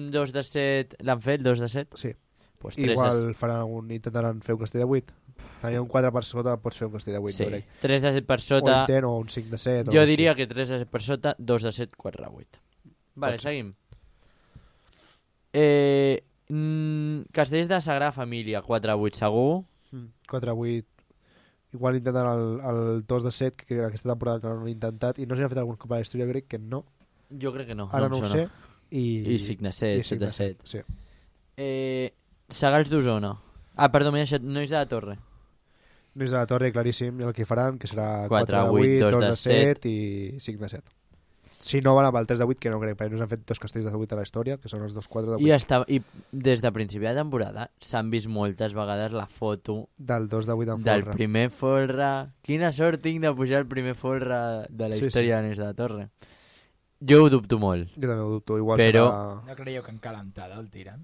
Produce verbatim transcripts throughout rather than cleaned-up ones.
amb dos de set... L'han fet, dos de set? Sí. Pues igual de... faran un, intentaran fer un castell de vuit. Tenia un quatre per sota, pots fer un castell de vuit. Sí, tres de set per sota... O intent, o un cinc de set. Jo diria que tres de set per sota, dos de set, quatre de vuit. Vale, seguim. Eh, mm, castells de Sagrada Família, quatre de vuit segur. Mm, quatre de vuit. Igual intenten el, el dos de set, que aquesta temporada que no han intentat, i no s'hi ha fet algun cop a la història, crec que no. Jo crec que no. Ara no, no ho sé. I, I cinc de set, set de set. Sí. Eh, Sagals d'Osona. Ah, perdó, m'he deixat Nois de la Torre. Nois de la Torre, claríssim, i el que faran, que serà quatre de vuit, dos de set i cinc de set. Si no van amb el tres de vuit, que no crec, perquè no s'han fet dos castells de vuit a la història, que són els dos quatre de vuit. I, està, i des de principi de temporada s'han vist moltes vegades la foto del dos de vuit en folre. Del primer folre. Quina sort tinc de pujar el primer folre de la sí, història sí. de Nois de la Torre. Jo ho dubto molt. Jo també ho dubto. Igual però... serà... No creieu que en calentada el tiren?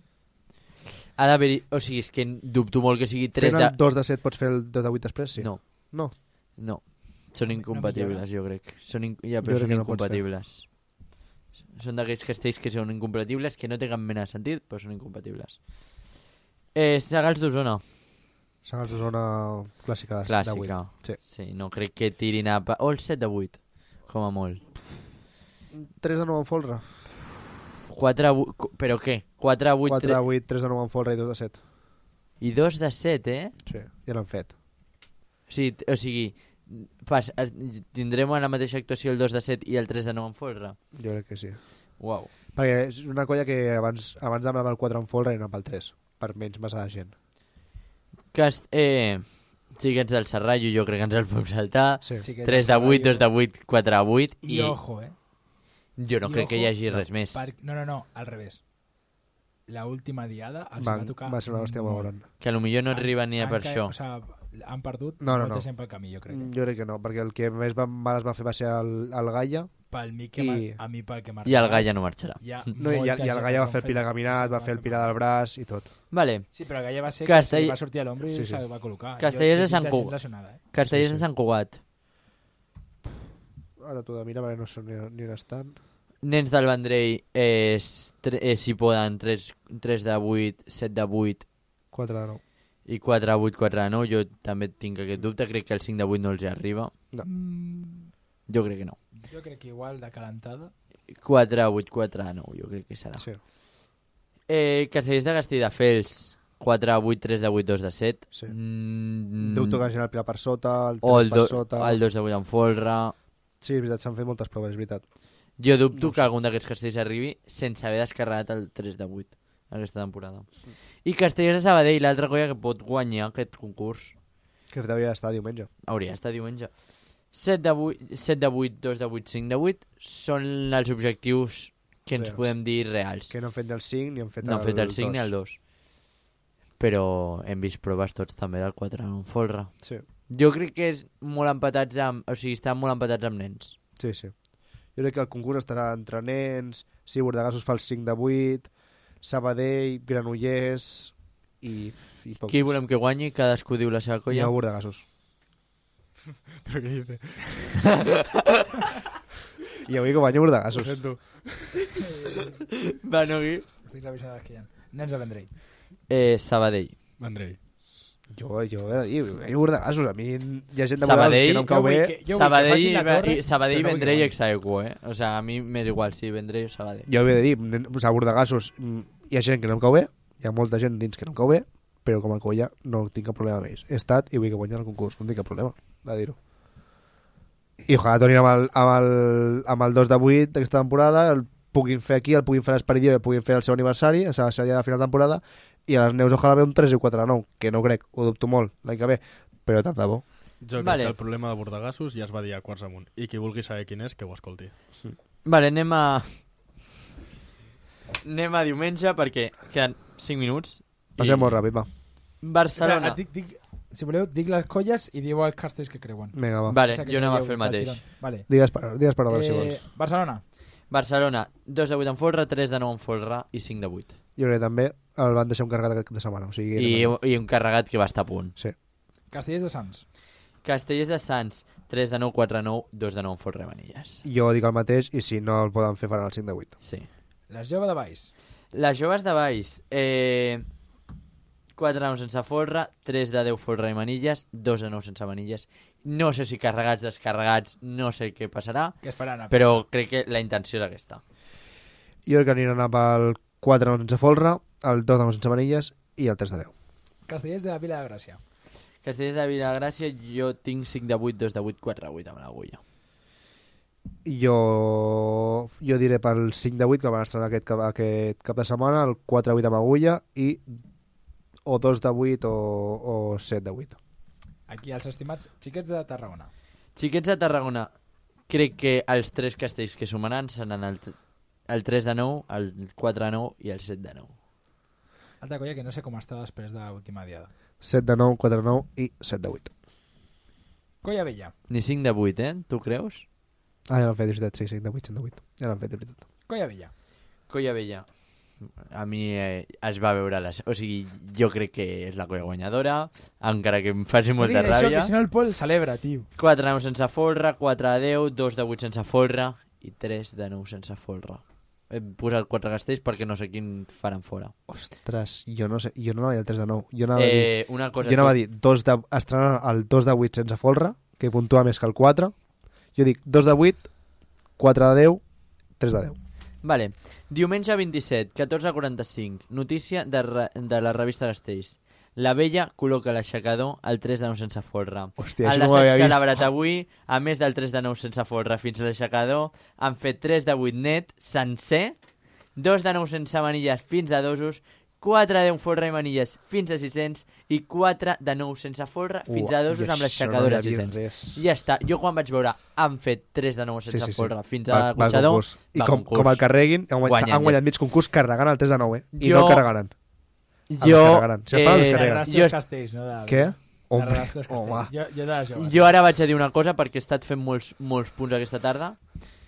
Ha d'haver-hi... O sigui, és que dubto molt que sigui tres Fent de... el dos de set pots fer el dos de vuit després, sí? No. No? No. Són incompatibles, jo crec. Són in... Ja, jo però són no incompatibles. Són d'aquests castells que són incompatibles, que no té cap mena de sentit, però són incompatibles. Eh, Sagals d'Osona. Sagals d'Osona clàssica de, Clàssica. de vuit. Sí. sí, no crec que tirin a... O el set de vuit, com a molt. tres de nou en folre. quatre a vuit... Però què? quatre a vuit... quatre de vuit, tres de nou en folre i dos de set. I dos de set, eh? Sí, ja l'han fet. Sí, o sigui, pas, es, tindrem a la mateixa actuació el dos de set i el tres de nou en folre? Jo crec que sí. Uau. Perquè és una colla que abans, abans d'anar amb el quatre en folre i anar pel tres, per menys massa de gent. Cast... Eh... Sí que ets del Serrallo, jo crec que ens el podem saltar. Sí. Sí que tres de vuit, dos de vuit, quatre de vuit. I, I ojo, eh? Jo no I crec ojo, que hi hagi no, res més. Per... No, no, no, al revés. La última diada els Va, va tocar... va ser una hòstia molt gran. Que potser no arriba ni a per ca... això. O sigui, han perdut no, no, molta no. gent pel camí, jo crec. Jo crec que no, perquè el que més va, mal es va fer va ser el, el Gaia. Pel mi que I... a mi pel que m'ha I el Gaia no marxarà. No, i, i el Gaia va fer el pilar caminat, va fer el pilar del braç i tot. Vale. Sí, però el Gaia va ser Castell... que va sortir a l'ombra i sí, sí. se va col·locar. Castellers de Sant Cugat. Cugat. Castellers sí, sí. de Sant Cugat. Ara t'ho de mirar perquè no són ni, ni on estan. Nens del Vendrell, eh, eh, si poden, tres de vuit, set de vuit... quatre de nou. I quatre de vuit, quatre de nou. Jo també tinc aquest dubte. Crec que el cinc de vuit no els hi arriba. No. Mm, jo crec que no. jo crec que igual de calentada. quatre de vuit, quatre de nou, jo crec que serà. Sí. Eh, Castellers de Castelldefels, quatre de vuit, tres de vuit, dos de set. Sí. Mm, Dubto que hagin el pilar per sota, el o tres el, per do, sota... el dos de vuit en folre... Sí, és veritat, s'han fet moltes proves, és veritat. Jo dubto no que algun d'aquests castells arribi sense haver descarregat el tres de vuit aquesta temporada. I Castellers de Sabadell, l'altra colla que pot guanyar aquest concurs. Que hauria d'estar diumenge. Hauria d'estar diumenge. set de vuit, set de vuit, dos de vuit, cinc de vuit són els objectius que ens Reals. podem dir reals. Que no han fet ni el cinc ni han fet no el han fet el cinc ni el dos. Però hem vist proves tots també del quatre en folre. Sí. Jo crec que és molt empatats amb... O sigui, estan molt empatats amb nens. Sí, sí. Jo crec que el concurs estarà entre nens, si Bordegassos fa el cinc de vuit, Sabadell, Granollers i, i pocs. Qui volem que guanyi? Cadascú diu la seva colla. I el Bordegassos. Però què dice? I avui que guanyi Bordegassos. Ho sento. Va, no, Gui? Estic revisant els que hi ha. Nens de Vendrell. Eh, Sabadell. Vendrell. Jo, jo he de dir, guanyi Bordegassos. A mi hi ha gent de Sabadell, Bordegassos que no em cau jo vull bé. que- jo vull Sabadell, facin la torre, i Sabadell però no vull Vendrell que i Exaequo, eh? O sea, a mi m'és igual si Vendrell o Sabadell. Jo he de dir, nen- o sigui, a Bordegassos mm, hi ha gent que no em cau bé, hi ha molta gent dins que no em cau bé, però com a colla no tinc cap problema amb ells. He estat i vull que guanyi el concurs, no tinc cap problema de dir-ho. I ojalà tornin amb el, amb el, amb el dos de vuit d'aquesta temporada, el puguin fer aquí, el puguin fer a l'Esperidió i el puguin fer al seu aniversari, a la seva dia de final de temporada, i a les Neus ojalà ve un tres i quatre de nou, que no crec, ho dubto molt l'any que ve, però tant de bo. Jo crec Vale. que el problema de Bordegassos ja es va dir a quarts amunt. I qui vulgui saber quin és, que ho escolti. Vale, anem a... Anem a diumenge perquè queden cinc minuts. Passem molt ràpid, va. Barcelona. Dic, dic, si voleu, dic les colles i diu els castells que creuen. Vinga, va. Vale, O sigui que jo anem a dieu fer el del mateix. tirón. Vale. Digues, digues per ordre, si Eh, vols. Barcelona. Barcelona, dos de vuit en folre, tres de nou en folre i cinc de vuit. Jo crec que també el van deixar un carregat aquest de setmana. O sigui, I, I un carregat que va estar a punt. Sí. Castellers de Sants. Castellers de Sants, tres de nou, quatre de nou, dos de nou en folre i Manilles. Jo dic el mateix i si no el poden fer faran el cinc de vuit. Sí. Les Jove de Baix. Les joves de Valls, eh, quatre de nou sense folre, tres de deu folre i manilles, dos de nou sense manilles. No sé si carregats, descarregats, no sé què passarà, Què es faran? a però crec que la intenció és aquesta. Jo crec que aniran a pel quatre de nou sense folre, el dos de nou sense manilles i el tres de deu. Castellers de la Vila de Gràcia. Castellers de Vilagràcia, jo tinc cinc de vuit, dos de vuit, quatre de vuit amb l'agulla. Jo, jo diré pel cinc de vuit que van estrenar aquest cap, aquest cap de setmana, el quatre de vuit amb agulla i o dos de vuit o, o set de vuit. Aquí els estimats xiquets de Tarragona. Xiquets de Tarragona, crec que els tres castells que sumaran seran el, el tres de nou, el quatre de nou i el set de nou. Altra colla que no sé com està després de l'última diada. set de nou, quatre de nou i set de vuit. Colla Vella. Ni cinc de vuit, eh? Tu creus? Ah, ja l'han fet, és veritat, sí, cinc de vuit, cinc de vuit. Ja l'han fet, és veritat. Colla Vella. Colla Vella. A mi eh, es va veure... La... O sigui, jo crec que és la colla guanyadora, encara que em faci molta No diguis això, ràbia. que si no el Pol celebra, tio. quatre de nou sense folre, quatre de deu, dos de vuit sense folre i tres de nou sense folre. He posat quatre castells perquè no sé quin faran fora. Ostres, jo no sé, jo no anava a dir el tres de nou. Jo anava a dir, Eh, una cosa jo anava a dir dos de, estrenar el dos de vuit sense folre, que puntua més que el quatre. Jo dic dos de vuit, quatre de deu, tres de deu. Vale. Diumenge vint-i-set, catorze quaranta-cinc. Notícia de, re... de la revista Castells. La Vella col·loca l'aixecador al tres de nou sense folre. Hòstia, el això no ho havia descens vist. celebrat avui, a més del tres de nou sense folre fins a l'aixecador, han fet tres de vuit net, sencer, dos de nou sense manilles fins a dosos, quatre de deu folre i manilles fins a sis-cents i quatre de nou sense folre fins a dosos amb l'aixecador a sis-cents. Ja està. Jo quan vaig veure han fet tres de nou sense Sí, sí, sí. folre fins Va- a va al cotxador, concurs. I va com, concurs. com el carreguin, han guanyat, Guanyen, han guanyat ja mig concurs carregant el tres de nou, eh? I Jo- no el carregaran. El Jo, descarregaran. Si el fan, el eh, descarreguen. Narraràs jo- els castells, no? De... Què? Home, Narraràs els home. castells. Jo, jo de jove. Jo ara vaig a dir una cosa perquè he estat fent molts, molts punts aquesta tarda.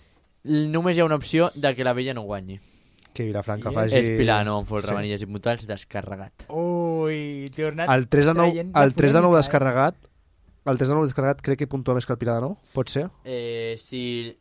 L- Només hi ha una opció de que la Vella no guanyi. Que Vilafranca I faci... És Pilano amb folre, Sí. manilles i puntals descarregat. Ui, t'he ornat El tres de nou, traient el tres de nou polèmica, descarregat, el tres de nou descarregat crec que puntua més que el Pilar de nou, pot ser? Eh, si,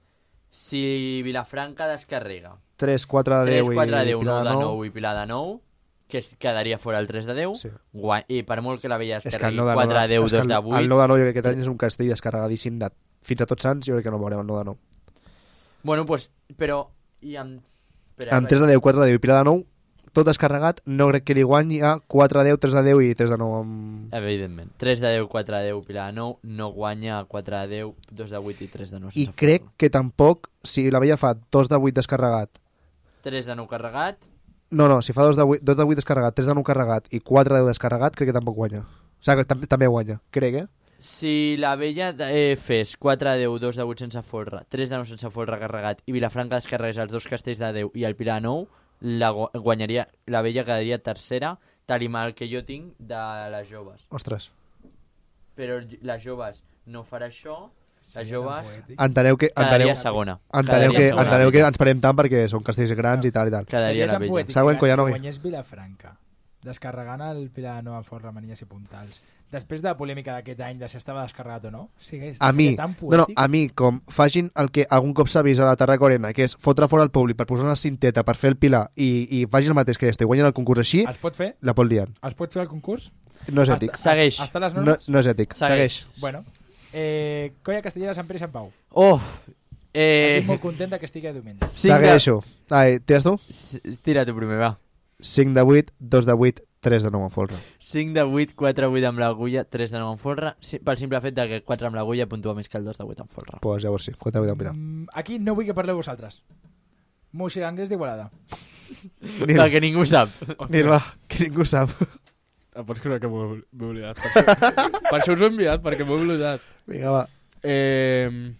si Vilafranca descarrega tres, quatre de tres, deu i quatre de deu, Pilar nou de nou i Pilar de nou, que es quedaria fora el tres de deu, Sí. guany, i per molt que la Vella És que el descarregui nou de nou, quatre de deu, és que dos el- de el vuit... nou de nou jo crec que aquest any és un castell descarregadíssim de, fins a tots sants, jo crec que no veurem el nou de nou. Bueno, pues, però... I amb... Espera, Amb tres de deu, quatre de deu i Pilar de nou, tot descarregat, no crec que li guanyi a quatre de deu, tres de deu i tres de nou amb... Evidentment. tres de deu, quatre de deu, Pilar de nou, no guanya quatre de deu, dos de vuit i tres de nou. I crec que tampoc, si la Vella fa dos de vuit descarregat, tres de nou carregat, no, no, si fa dos de vuit, dos de vuit descarregat, tres de nou carregat i quatre de deu descarregat, crec que tampoc guanya. O sigui, que tam també guanya, crec, eh? si la Vella eh, fes quatre de deu, dos de vuit sense folre, tres de nou sense folre carregat i Vilafranca descarregués els dos castells de deu i el Pilar de nou, la gu- guanyaria, la Vella quedaria tercera, tal i mal que jo tinc de les joves. Ostres. Però les joves no farà això, les Seria tan joves poètic. Enteneu que, enteneu, quedaria segona. enteneu, Quedaria que, segona. enteneu que ens parem tant perquè són castells grans i tal i tal. Quedaria Seria la tan Vella. poètic Següent, que Collanovi. guanyés Vilafranca, descarregant el Pilar de Nou amb forra, manilles i puntals. Després de la polèmica d'aquest any de si estava descarregat o no, sigués, A mi, seria tan no, no, poètic. a mi, com facin el que algun cop s'ha vist a la Tarraco Arena, que és fotre fora el públic per posar una cinteta per fer el pilar i, i facin el mateix que este i guanyen el concurs així, Es pot fer? la pot liar. Es pot fer el concurs? No és ètic. Està- Segueix. Està a les No, normes? no és ètic. Segueix. Segueix. Bueno, eh, Colla Castellera, Sant Pere i Sant Pau. Oh! Eh... Eh, Estic molt content que estigui a diumenge. cinc de- Segueixo. Ai, tires tu? S- Tira tu primer, va. cinc de vuit, dos de vuit, tres de nou en folre. cinc de vuit, quatre de vuit amb l'agulla, tres de nou en folre, sí, pel simple fet de que quatre amb l'agulla puntua més que el dos de vuit en folre. Pues llavors sí, quatre de vuit en pilar. Mm, aquí no vull que parleu vosaltres. Moixi Anglès d'Igualada. Nil, Perquè ningú sap. Nil, va, que ningú sap. Em pots creure que m'ho m'he oblidat. Per això, per això us ho he enviat, perquè m'ho he oblidat. Vinga, va. Eh,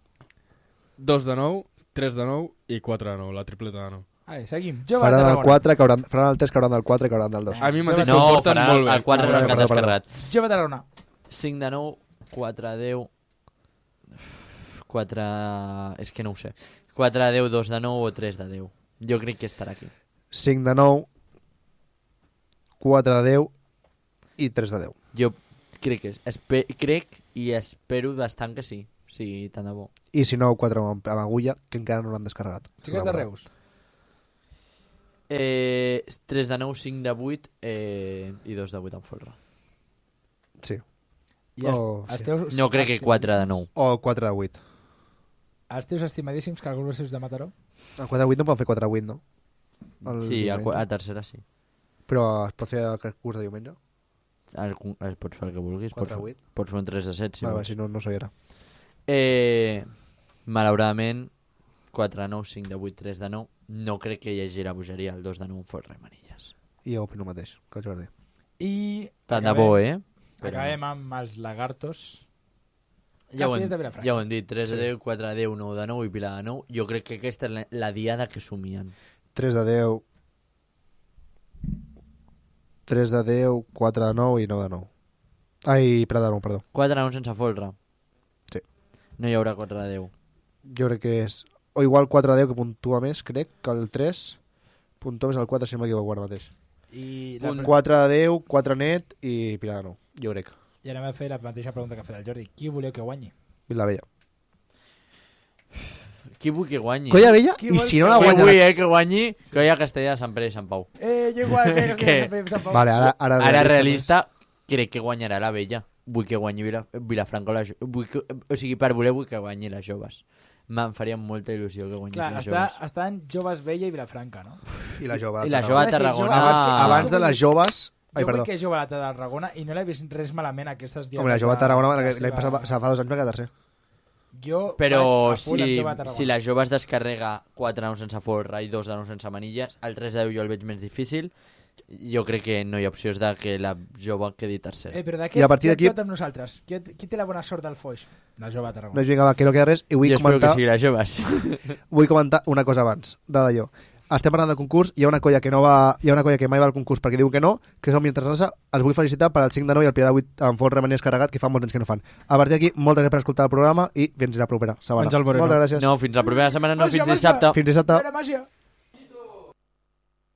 dos de nou, tres de nou i quatre de nou, la tripleta de nou. Ai, seguim. Jove de Faran el Tarragona. quatre, cauran, faran el tres, cauran del quatre i cauran del dos. A mi m'han No, dit que ho No, porten farà molt bé. el quatre Ah, és el que han perdó, perdó. descarregat. Jove de Tarragona. cinc de nou, quatre de deu... quatre... És que no ho sé. quatre de deu, dos de nou o tres de deu. Jo crec que estarà aquí. cinc de nou, quatre de deu i tres de deu. Jo crec que és. Espe crec i espero bastant que sí. Sí, tant de bo. I si no, quatre amb, amb agulla, que encara no l'han descarregat. Xiques de Reus. Eh, tres de nou, cinc de vuit eh, i dos de vuit en folre. Sí. I els, Oh, els sí. teus, No crec que quatre de nou. O quatre de vuit. Els teus estimadíssims calculadors de Mataró? El quatre de vuit no poden fer quatre de vuit, no? El Sí, a, diumenge. a tercera sí. Però es pot fer el curs de diumenge? El, el pots fer el que vulguis. Pots, quatre de fer- vuit? pots fer un tres de set si Vale, va, vols. si no, no sabia. Eh, malauradament, quatre de nou, cinc de vuit, tres de nou. No crec que hi hagi la bogeria, el dos de nou en folre i manilles. I jo opino el mateix, que el Jordi. I Tant de acabem- bo, eh? Però Acabem amb els lagartos. Ja ho, Castellers de hem, Vilafranca. ja ho hem dit, tres de Sí. deu, quatre de deu, nou de nou i Pilar de nou. Jo crec que aquesta és la, la diada que somien. tres de deu, tres de deu, quatre de nou i nou de nou. Ai, Prat de nou, perdó. quatre de nou sense folre. Sí. No hi haurà quatre de deu. Jo crec que és... O igual quatre de deu que puntua més, crec, que el tres puntua més el quatre, si no m'equivoco ara mateix. I, la, quatre de deu, quatre net i Pilar de nou, jo crec. I anem a fer la mateixa pregunta que ha fet el Jordi. Qui voleu que guanyi? Vilavella. Qui vull que guanyi? Colla Vella, Qui i vols si no que la Qui guanya... vull, eh, que guanyi? Colla Castellà, Sant Pere i Sant Pau. Eh, jo igual que... És que- Vale, ara, ara, Ara realista, crec que guanyarà la vella. Vull que guanyi Vila, Vilafranca. o La, jo- vull que, o sigui, per voler vull que guanyi les joves. Me'n faria molta il·lusió que guanyi Clar, les està, joves. estan joves Vella i Vilafranca, no? I la jove. I la Tarragona. jove a Clar, que Tarragona... jove- Abans, abans de les joves... Ai, jo vull perdó. que jove a la de Tarragona i no l'he vist res malament aquestes dies. Home, la jove a Tarragona, la que l'any seva- passat va- se fa dos anys va quedar tercer. Jo Però vaig a full amb si, jove a Tarragona. si la jove es descarrega quatre de nou sense folre i dos de nou sense manilles, el tres de deu jo el veig més difícil. Jo crec que no hi ha opcions de que la jove quedi tercera. Eh, però I d'aquest, a partir d'aquí- tot amb nosaltres. Qui, qui té la bona sort del Foix? La jove a No Tarragona. és vinga, va, que no queda res. I vull jo espero que comentar, sigui les joves. vull comentar una cosa abans de d'allò. Estem parlant de concurs, hi ha una colla que no va, hi ha una colla que mai va al concurs perquè diu que no, que és el Mientras Rasa. Els vull felicitar per al cinc de nou i el Pilar de vuit amb folre manilles carregat, que fa molts anys que no fan. A partir d'aquí, moltes gràcies per escoltar el programa i fins la propera setmana. Àngel Moreno. Moltes gràcies. No, fins la propera setmana, no, Màgia, fins màgia. dissabte. Fins dissabte. Era màgia.